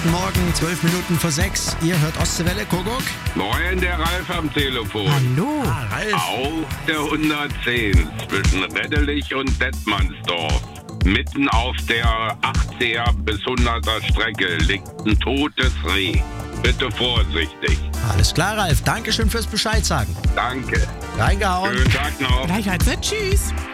Guten Morgen, 12 Minuten vor 6. Ihr hört Ostseewelle, Kuckuck. Moin, der Ralf am Telefon. Hallo. Ralf. Auf der 110 zwischen Reddelich und Detmandsdorf. Mitten auf der 80er bis 100er Strecke liegt ein totes Reh. Bitte vorsichtig. Alles klar, Ralf. Dankeschön fürs Bescheid sagen. Danke. Reingehauen. Schönen Tag noch. Gleichheit. Tschüss.